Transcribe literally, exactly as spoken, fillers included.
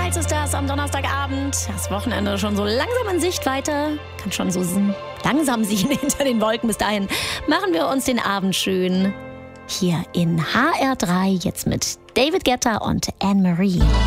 Styles ist das am Donnerstagabend. Das Wochenende schon so langsam in Sichtweite. Kann schon so langsam sehen hinter den Wolken. Bis dahin machen wir uns den Abend schön. Hier in H R drei jetzt mit David Guetta und Anne-Marie.